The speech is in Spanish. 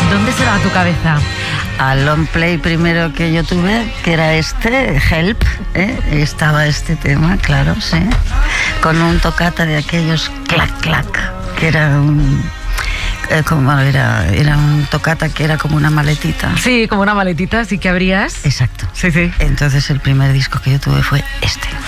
¿Dónde se va tu cabeza? Al long play primero que yo tuve, que era Help, estaba este tema, claro, sí, con un toccata de aquellos clac clac, que era un toccata que era como una maletita. Sí, como una maletita, sí que abrías. Exacto. Sí, sí. Entonces el primer disco que yo tuve fue este.